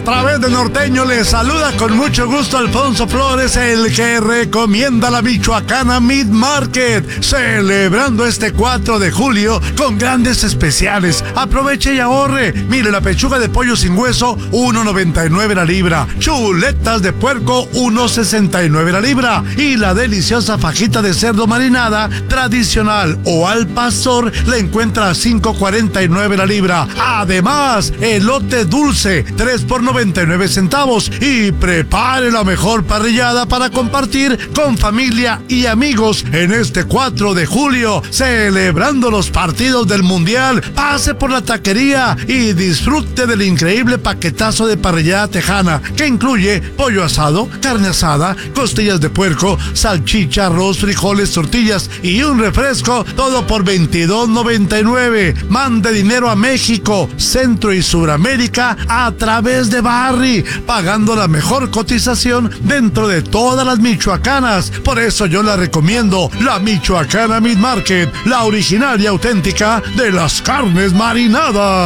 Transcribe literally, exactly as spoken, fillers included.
través de Norteño les saluda con mucho gusto Alfonso Flores, el que recomienda la Michoacana Meat Market, celebrando este cuatro de julio con grandes especiales. Aproveche y ahorre. Mire, la pechuga de pollo sin hueso, uno noventa y nueve la libra. Chuletas de puerco, uno sesenta y nueve la libra. Y la deliciosa fajita de cerdo marinada tradicional o al pastor la encuentra a cinco cuarenta y nueve la libra. Además, elote dulce, tres por noventa y nueve centavos. Y prepare la mejor parrillada para compartir con familia y amigos en este cuatro de julio, celebrando los partidos del Mundial. Pase por la taquería y disfrute del increíble paquetazo de parrillada tejana, que incluye pollo asado, carne asada, costillas de puerco, salchicha, arroz, frijoles, tortillas y un refresco, todo por veintidós noventa y nueve. Mande dinero a México, Centro y Suramérica a través de Barry, pagando la mejor cotización dentro de todas las michoacanas. Por eso yo la recomiendo, la Michoacana Meat Market, la original y auténtica de las carnes marinadas.